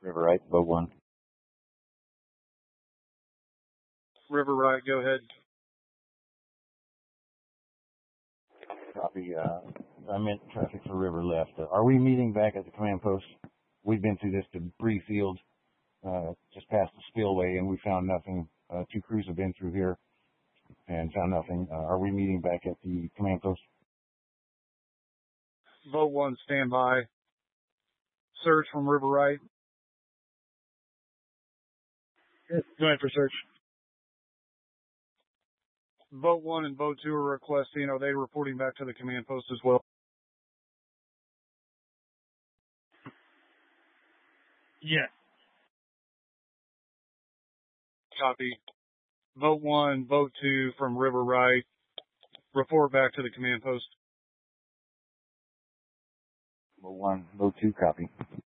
River right, vote 1. River right, go ahead. Copy. I meant traffic for River left. Are we meeting back at the command post? We've been through this debris field just past the spillway, and we found nothing. 2 crews have been through here and found nothing. Are we meeting back at the command post? Vote 1, stand by. Search from River right. Go ahead for search. Vote 1 and Vote 2 are requesting. Are they reporting back to the command post as well? Yes. Copy. Vote 1, Vote 2 from River right. Report back to the command post. Vote 1, vote 2, copy.